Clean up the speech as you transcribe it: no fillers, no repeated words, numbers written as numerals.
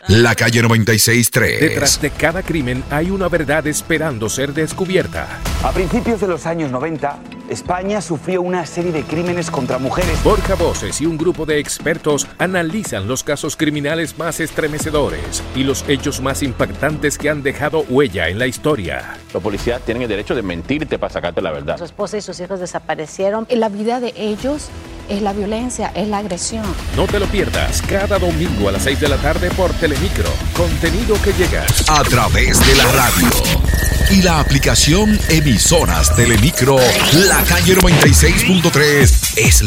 La Calle 96.3. Detrás de cada crimen hay una verdad esperando ser descubierta. A principios de los años 90, España sufrió una serie de crímenes contra mujeres. Borja Voces y un grupo de expertos analizan los casos criminales más estremecedores y los hechos más impactantes que han dejado huella en la historia. Los policías tienen el derecho de mentirte para sacarte la verdad. Su esposa y sus hijos desaparecieron. La vida de ellos es la violencia, es la agresión. No te lo pierdas cada domingo a las 6 de la tarde por Telemicro. Contenido que llega a través de la radio y la aplicación Emisoras Telemicro. La Calle 96.3 es